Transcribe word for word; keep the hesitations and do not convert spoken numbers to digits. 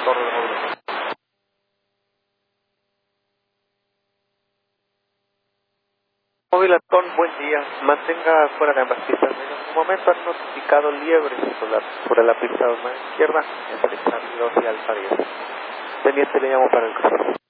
torre de móviles. Móvil Antón, buen día. Mantenga fuera de ambas pistas. En un momento han notificado liebres solar sobre la pista de izquierda entre San dos y Alfa diez. Pendiente le llamo para el cruce.